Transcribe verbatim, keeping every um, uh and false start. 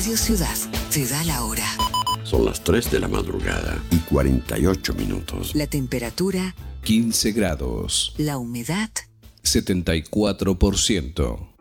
Radio Ciudad te da la hora. Son las tres de la madrugada y cuarenta y ocho minutos. La temperatura quince grados. La humedad setenta y cuatro por ciento.